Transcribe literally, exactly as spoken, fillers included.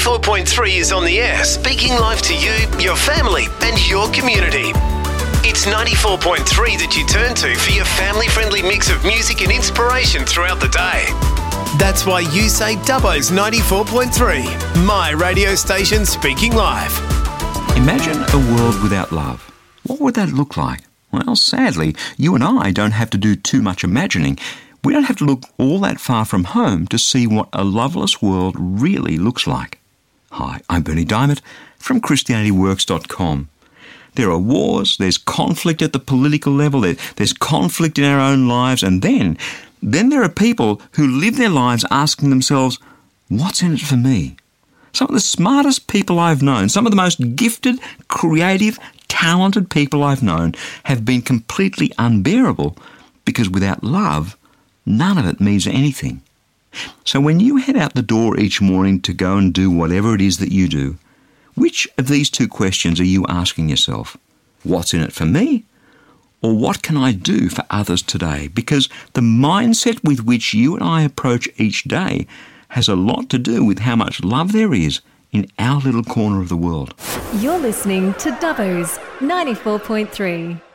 ninety-four point three is on the air, speaking live to you, your family and your community. It's ninety-four point three that you turn to for your family-friendly mix of music and inspiration throughout the day. That's why you say Dubbo's ninety-four point three, my radio station speaking live. Imagine a world without love. What would that look like? Well, sadly, you and I don't have to do too much imagining. We don't have to look all that far from home to see what a loveless world really looks like. Hi, I'm Bernie Diamond from Christianity Works dot com. There are wars, there's conflict at the political level, there, there's conflict in our own lives, and then, then there are people who live their lives asking themselves, what's in it for me? Some of the smartest people I've known, some of the most gifted, creative, talented people I've known have been completely unbearable because without love, none of it means anything. So when you head out the door each morning to go and do whatever it is that you do, which of these two questions are you asking yourself? What's in it for me? Or what can I do for others today? Because the mindset with which you and I approach each day has a lot to do with how much love there is in our little corner of the world. You're listening to Dubbo's ninety-four point three.